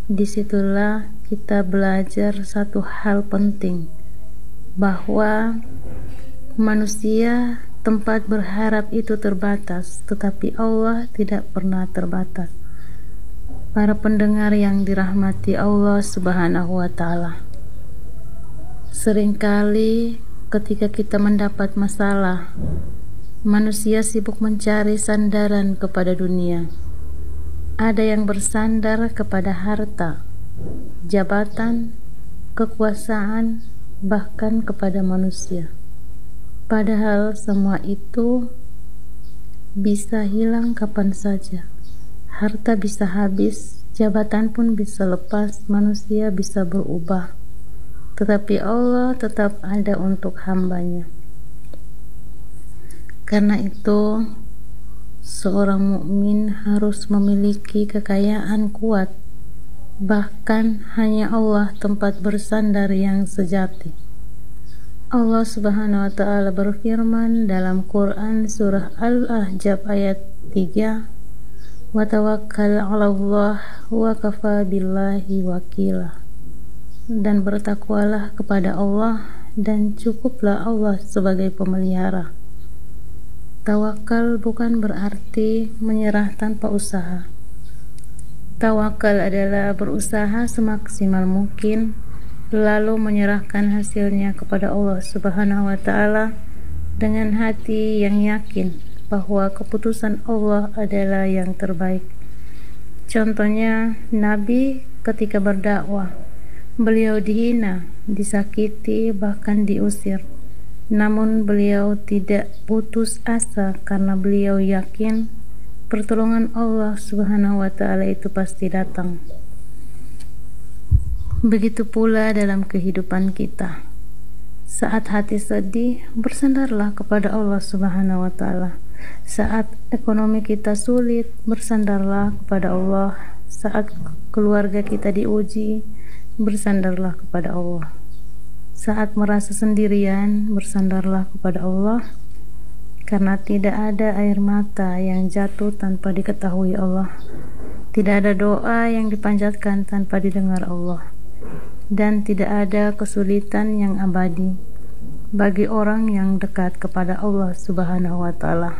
Disitulah kita belajar satu hal penting, bahwa manusia tempat berharap itu terbatas, tetapi Allah tidak pernah terbatas. Para pendengar yang dirahmati Allah Subhanahu wa Ta'ala, seringkali ketika kita mendapat masalah, manusia sibuk mencari sandaran kepada dunia. Ada yang bersandar kepada harta, jabatan, kekuasaan, bahkan kepada manusia. Padahal semua itu bisa hilang kapan saja. Harta bisa habis, jabatan pun bisa lepas, manusia bisa berubah. Tetapi Allah tetap ada untuk hambanya. Karena itu, seorang mukmin harus memiliki kekayaan kuat. Bahkan hanya Allah tempat bersandar yang sejati. Allah Subhanahu wa Ta'ala berfirman dalam Quran surah Al-Ahzab ayat 3, "Wa tawakkal 'alallah wa kafa billahi wakila." Dan bertakwalah kepada Allah, dan cukuplah Allah sebagai pemelihara. Tawakal bukan berarti menyerah tanpa usaha. Tawakal adalah berusaha semaksimal mungkin, lalu menyerahkan hasilnya kepada Allah Subhanahu wa Ta'ala dengan hati yang yakin bahwa keputusan Allah adalah yang terbaik. Contohnya, Nabi ketika berdakwah, beliau dihina, disakiti, bahkan diusir. Namun beliau tidak putus asa karena beliau yakin pertolongan Allah Subhanahu wa Ta'ala itu pasti datang. Begitu pula dalam kehidupan kita. Saat hati sedih, bersandarlah kepada Allah Subhanahu wa Ta'ala. Saat ekonomi kita sulit, bersandarlah kepada Allah. Saat keluarga kita diuji, bersandarlah kepada Allah. Saat merasa sendirian, bersandarlah kepada Allah, karena tidak ada air mata yang jatuh tanpa diketahui Allah. Tidak ada doa yang dipanjatkan tanpa didengar Allah, dan tidak ada kesulitan yang abadi bagi orang yang dekat kepada Allah Subhanahu wa Ta'ala.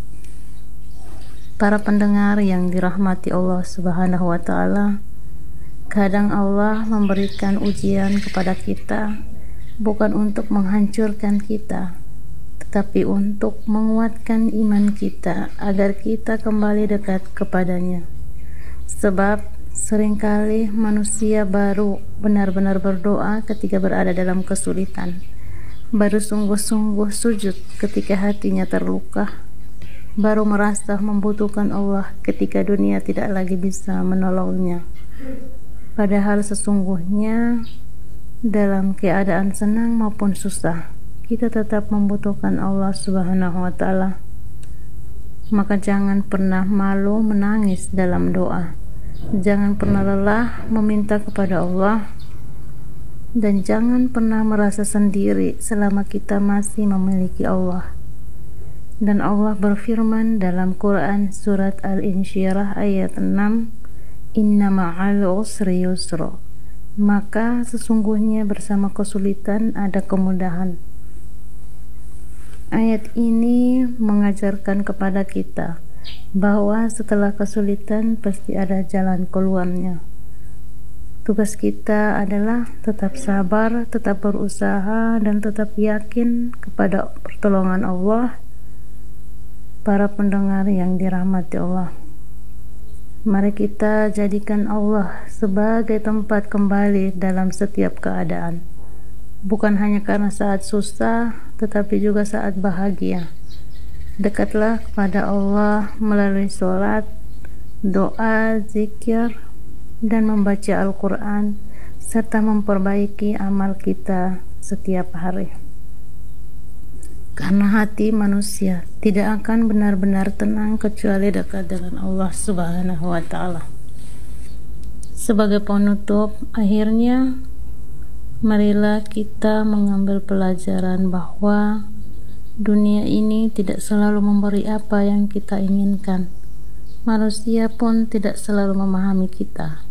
Para pendengar yang dirahmati Allah Subhanahu wa Ta'ala, kadang Allah memberikan ujian kepada kita bukan untuk menghancurkan kita, tetapi untuk menguatkan iman kita agar kita kembali dekat kepadanya. Sebab seringkali manusia baru benar-benar berdoa ketika berada dalam kesulitan, baru sungguh-sungguh sujud ketika hatinya terluka, baru merasa membutuhkan Allah ketika dunia tidak lagi bisa menolongnya. Padahal sesungguhnya dalam keadaan senang maupun susah, kita tetap membutuhkan Allah Subhanahu wa Ta'ala. Maka jangan pernah malu menangis dalam doa. Jangan pernah lelah meminta kepada Allah, dan jangan pernah merasa sendiri selama kita masih memiliki Allah. Dan Allah berfirman dalam Quran surat Al-Insyirah ayat 6, "Inna ma'al usri yusra." Maka sesungguhnya bersama kesulitan ada kemudahan. Ayat ini mengajarkan kepada kita bahwa setelah kesulitan pasti ada jalan keluarnya. Tugas kita adalah tetap sabar, tetap berusaha, dan tetap yakin kepada pertolongan Allah. Para pendengar yang dirahmati Allah, mari kita jadikan Allah sebagai tempat kembali dalam setiap keadaan. Bukan hanya karena saat susah, tetapi juga saat bahagia. Dekatlah kepada Allah melalui sholat, doa, zikir, dan membaca Al-Quran, serta memperbaiki amal kita setiap hari. Karena hati manusia tidak akan benar-benar tenang kecuali dekat dengan Allah Subhanahu wa Ta'ala. Sebagai penutup, akhirnya marilah kita mengambil pelajaran bahwa dunia ini tidak selalu memberi apa yang kita inginkan. Manusia pun tidak selalu memahami kita.